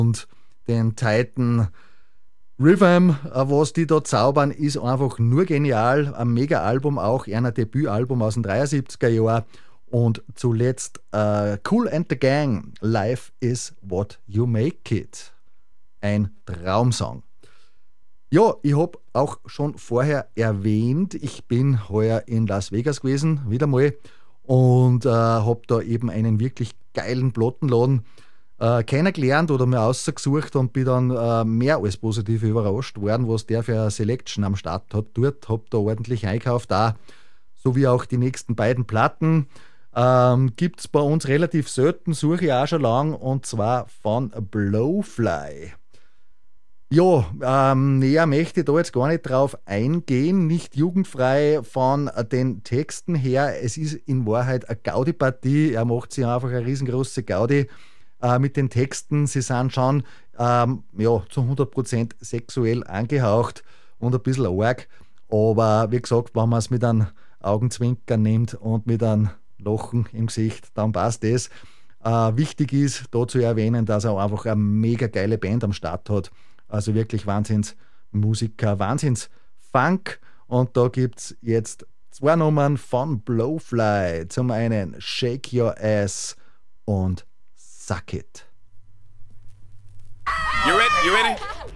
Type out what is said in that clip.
und den Titan Rhythm, was die da zaubern, ist einfach nur genial. Ein Mega-Album auch, ein Debütalbum aus den 73er Jahren. Und zuletzt Kool and the Gang, Life is what you make it. Ein Traumsong. Ja, ich habe auch schon vorher erwähnt, ich bin heuer in Las Vegas gewesen, wieder mal, und habe da eben einen wirklich geilen Plattenladen kennengelernt oder mir ausgesucht und bin dann mehr als positiv überrascht worden, was der für eine Selection am Start hat. Dort habe da ordentlich einkauft, auch, so wie auch die nächsten beiden Platten. Gibt es bei uns relativ selten, suche ich auch schon lang, und zwar von Blowfly. Ja, näher möchte ich da jetzt gar nicht drauf eingehen, nicht jugendfrei von den Texten her. Es ist in Wahrheit eine Gaudi-Partie, er macht sich einfach eine riesengroße Gaudi mit den Texten. Sie sind schon zu 100% sexuell angehaucht und ein bisschen arg, aber wie gesagt, wenn man es mit einem Augenzwinkern nimmt und mit einem Lachen im Gesicht, dann passt es. Wichtig ist, da zu erwähnen, dass er einfach eine mega geile Band am Start hat. Also wirklich Wahnsinnsmusiker, Wahnsinnsfunk. Und da gibt es jetzt zwei Nummern von Blowfly. Zum einen Shake Your Ass und Suck It. You ready?